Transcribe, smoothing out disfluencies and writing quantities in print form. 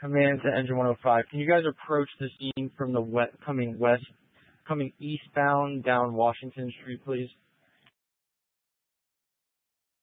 Command to Engine 105. Can you guys approach the scene from the coming eastbound down Washington Street, please?